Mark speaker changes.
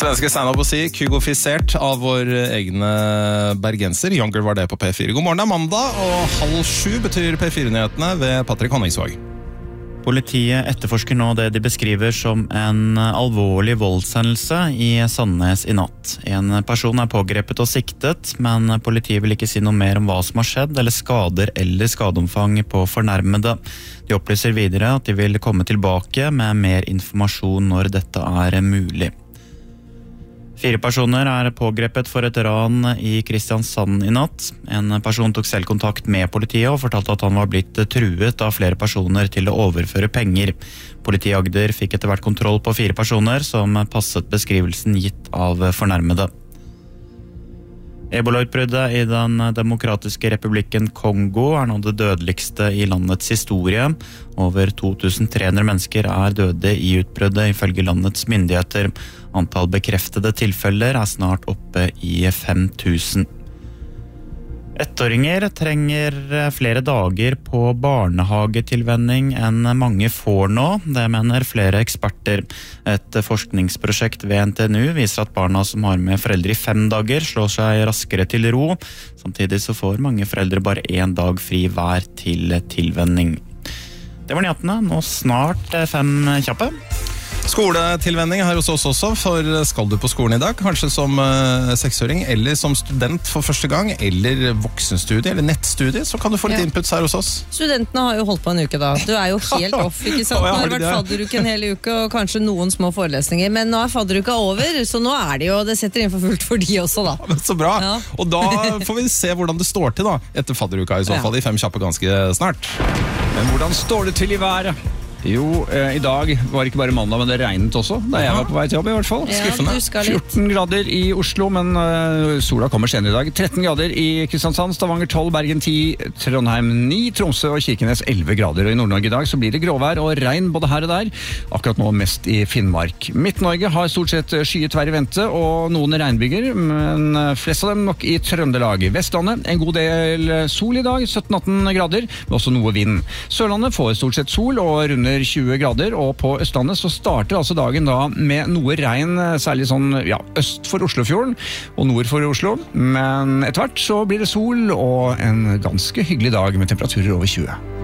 Speaker 1: Svenske stand-up å si, kygofisert av vår egne bergenser. Younger var det på P4. God morgen, det mandag, og 6:30 betyr P4-nyhetene ved Patrick Honningsvåg.
Speaker 2: Politiet etterforsker nå det de beskriver som en alvorlig voldshendelse i Sandnes i natt. En person pågrepet og siktet, men politiet vil ikke si noe mer om hva som har skjedd, eller skader eller skadeomfang på fornærmede. De opplyser videre at de vil komme tilbake med mer informasjon når dette mulig. 4 personer pågrepet for et ran i Kristiansand i natt. En person tok selv kontakt med politiet og fortalte at han var blitt truet av flere personer til å overføre penger. Politiet i Agder fikk etter hvert kontroll på 4 personer som passet beskrivelsen gitt av fornærmede. Ebola-utbruddet i den demokratiske republikken Kongo nå det dødeligste i landets historie. Over 2300 mennesker døde i utbruddet ifølge landets myndigheter. Antall bekreftede tilfeller snart oppe i 5000. Ettåringer trenger flere dager på barnehagetilvenning enn mange får nå, det mener flere eksperter. Et forskningsprosjekt ved NTNU viser at barna som har med foreldre i 5 dager slår seg raskere til ro. Samtidig så får mange foreldre bare 1 dag fri hver til tilvenning. Det var nyhetene, nå snart 5 kjappe.
Speaker 1: Skoletilvenning her hos oss også, for skal du på skolen i dag, kanskje som 6-åring, eller som student for første gang, eller voksenstudie, eller nettstudie, så kan du få litt inputs her hos oss.
Speaker 3: Studentene har jo holdt på en uke da. Du jo helt off, ikke sant? Nå har det vært fadderuke en hel uke, og kanskje noen små forelesninger, men nå fadderuka over, så nå det jo, det setter inn for fullt for de også da.
Speaker 1: Ja, så bra, og da får vi se hvordan det står til da, etter fadderuka i så fall, i 5 kjappe ganske snart.
Speaker 4: Men hvordan står det til i været? Jo, i dag var det ikke bare mandag, men det regnet også, da jeg var på vei til jobb i hvert fall.
Speaker 1: Skuffende.
Speaker 4: 14 grader i Oslo, men sola kommer senere i dag. 13 grader i Kristiansand, Stavanger 12, Bergen 10, Trondheim 9, Tromsø og Kirkenes 11 grader. Og i Nord-Norge i dag så blir det gråvær og regn både her og der, akkurat nå mest i Finnmark. Midt-Norge har stort sett skyet vær i vente, og noen regnbyger, men flest av dem nok i Trøndelag. Vestlandet, en god del sol i dag, 17-18 grader, men også noe vind. Sørlandet får stort sett sol og runder 20 grader, og på Østlandet så starter altså dagen da med noe regn, særlig sånn, øst for Oslofjorden og nord for Oslo, men etter hvert så blir det sol og en ganske hyggelig dag med temperaturer over 20.